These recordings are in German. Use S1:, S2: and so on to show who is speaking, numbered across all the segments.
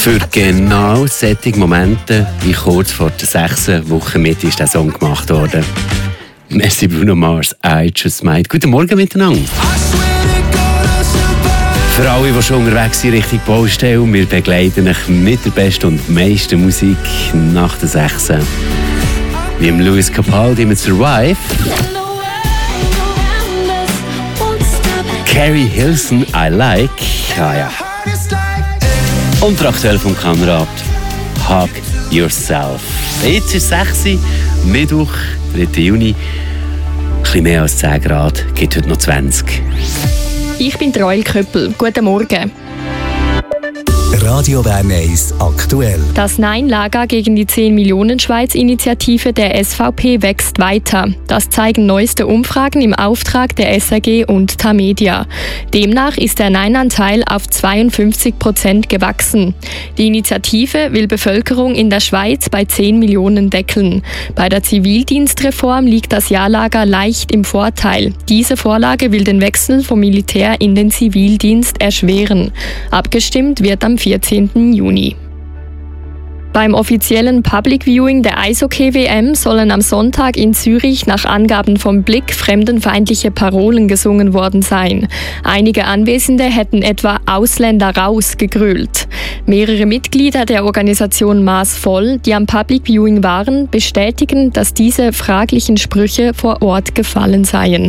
S1: Für genau solche Momente, wie kurz vor der 6. Woche Mitte ist der Song gemacht worden. Merci Bruno Mars, I Just Might. Guten Morgen miteinander. Für alle, die schon unterwegs sind Richtung Baustelle, wir begleiten euch mit der besten und meisten Musik nach der 6. Wie im Lewis Capaldi mit Survive. Carrie Hilson, I Like. Ah, ja. Und der aktuell vom Konrad, Hug Yourself. Jetzt ist 6. Mittwoch, 3. Juni. Ein bisschen mehr als 10 Grad, gibt heute noch 20.
S2: Ich bin Roel Köppel. Guten Morgen.
S3: Radio Bern 1 aktuell.
S2: Das Nein-Lager gegen die 10-Millionen-Schweiz-Initiative der SVP wächst weiter. Das zeigen neueste Umfragen im Auftrag der SRG und Tamedia. Demnach ist der Nein-Anteil auf 52% gewachsen. Die Initiative will Bevölkerung in der Schweiz bei 10 Millionen deckeln. Bei der Zivildienstreform liegt das Ja-Lager leicht im Vorteil. Diese Vorlage will den Wechsel vom Militär in den Zivildienst erschweren. Abgestimmt wird am 14. Juni. Beim offiziellen Public Viewing der Eishockey-WM sollen am Sonntag in Zürich nach Angaben vom Blick fremdenfeindliche Parolen gesungen worden sein. Einige Anwesende hätten etwa Ausländer raus gegrölt. Mehrere Mitglieder der Organisation Maß voll, die am Public Viewing waren, bestätigen, dass diese fraglichen Sprüche vor Ort gefallen seien.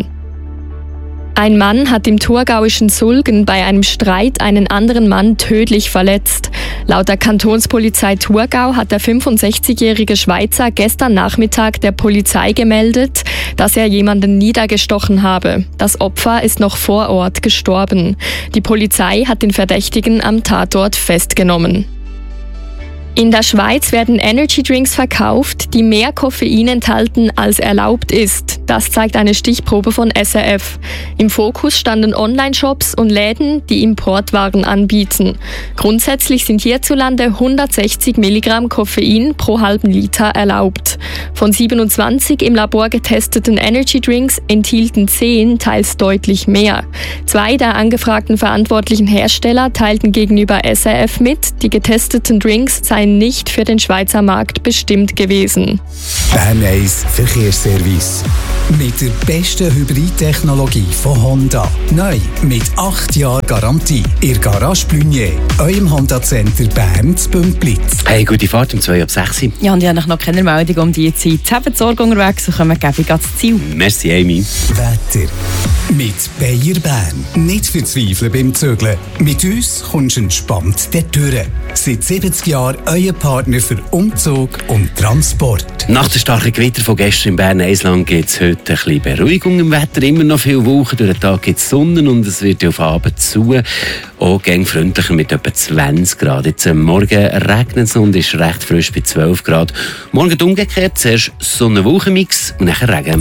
S2: Ein Mann hat im thurgauischen Sulgen bei einem Streit einen anderen Mann tödlich verletzt. Laut der Kantonspolizei Thurgau hat der 65-jährige Schweizer gestern Nachmittag der Polizei gemeldet, dass er jemanden niedergestochen habe. Das Opfer ist noch vor Ort gestorben. Die Polizei hat den Verdächtigen am Tatort festgenommen. In der Schweiz werden Energy-Drinks verkauft, die mehr Koffein enthalten, als erlaubt ist. Das zeigt eine Stichprobe von SRF. Im Fokus standen Online-Shops und Läden, die Importwaren anbieten. Grundsätzlich sind hierzulande 160 Milligramm Koffein pro halben Liter erlaubt. Von 27 im Labor getesteten Energy-Drinks enthielten 10 teils deutlich mehr. 2 der angefragten verantwortlichen Hersteller teilten gegenüber SRF mit, die getesteten Drinks seien nicht für den Schweizer Markt bestimmt gewesen.
S3: Bern 1 Verkehrsservice. Mit der besten Hybridtechnologie von Honda. Neu mit 8 Jahren Garantie. Ihr Garage Blunier, eurem Honda-Center Bern zu Bümplitz.
S1: Hey, gute Fahrt um 2 ab 6.
S4: Ja, und ich habe noch keine Meldung um diese Zeit. Haben die Sorge unterwegs und kommen gäbig ans Ziel.
S1: Merci, Amy.
S3: Wetter. Mit Bayer Bern. Nicht verzweifeln beim Zügeln. Mit uns kommst du entspannt durch. Seit 70 Jahren euer Partner für Umzug und Transport.
S1: Nach den starken Gewitter von gestern im Bern-Eisland gibt es heute ein bisschen Beruhigung im Wetter. Immer noch viele Wolken, durch den Tag gibt es Sonne und es wird auf Abend zu. Auch gäng freundlicher mit etwa 20 Grad. Jetzt am Morgen regnet es und ist recht frisch bei 12 Grad. Morgen umgekehrt, zuerst Sonne-Wolken-Mix und nachher Regen.